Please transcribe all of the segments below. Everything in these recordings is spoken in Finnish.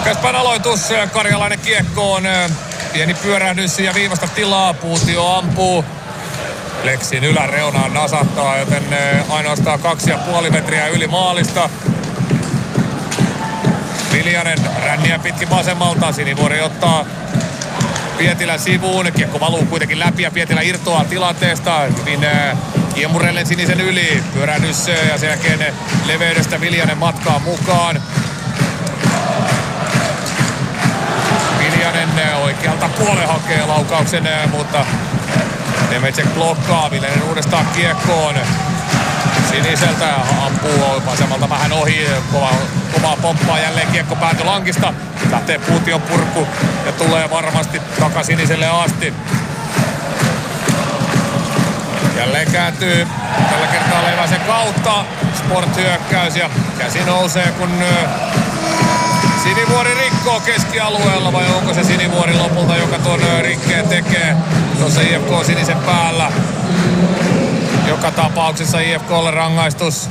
Hyökkäyspään aloitus, Karjalainen kiekkoon. Pieni pyörähdys ja viivasta tilaa. Puutio ampuu. Lexin yläreunaan nasahtaa, joten ainoastaan 2,5 metriä yli maalista. Viljanen ränniä pitkin vasemmalta. Sinivuori ottaa Pietilän sivuun. Kiekko valuu kuitenkin läpi ja Pietilä irtoaa tilanteesta. Hyvin kiemurellen sinisen yli. Pyörähdys ja sen jälkeen leveydestä Viljanen matkaa mukaan. Viljanen oikealta puolen hakee laukauksen, mutta Nemecek blokkaa. Viljanen uudestaan kiekkoon. Siniseltä ampuu vasemmalta vähän ohi. Kovaa pomppaa jälleen kiekko päätölankista. Lähtee Puution purku ja tulee varmasti takasiniselle asti. Jälleen kääntyy tällä kertaa Leiväisen kautta. Sport-hyökkäys ja käsi nousee, kun Sinivuori rikkoo keskialueella, vai onko se Sinivuori lopulta, joka tuon rikkeen tekee tuossa IFK sinisen päällä. Joka tapauksessa IFK:lle rangaistus.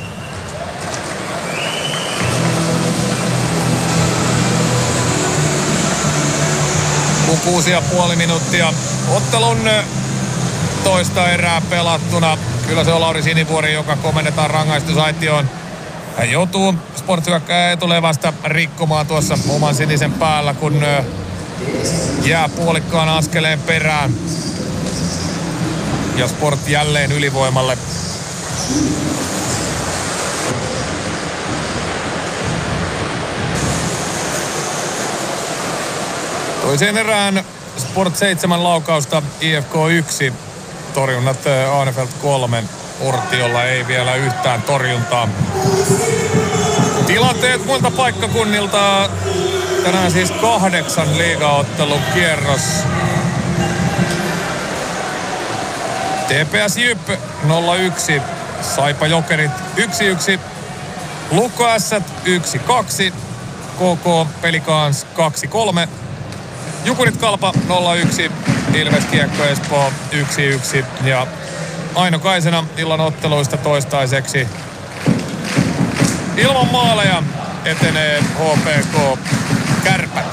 Kun 6,5 minuuttia ottelun toista erää pelattuna. Kyllä se on Lauri Sinivuori, joka komennetaan rangaistusaitioon. Hän joutuu Sport-hyökkääjä etulevästä rikkomaan tuossa oman sinisen päällä, kun jää puolikkaan askeleen perään. Ja Sport jälleen ylivoimalle. Toiseen erään Sport 7 laukausta, IFK 1. Torjunnat Arnefelt 3. Ortiolla ei vielä yhtään torjuntaa. Tilanteet muilta paikkakunnilta. Tänään siis 8 liigaottelun kierros. TPS Jyp 0-1. Saipa Jokerit 1-1. Lukko Ässät 1-2. KK Pelikans 2-3. Jukurit Kalpa 0-1. Ilves Kiekko Espoo 1-1. Ja ainokaisena illan otteluista toistaiseksi ilman maaleja etenee HPK Kärpät.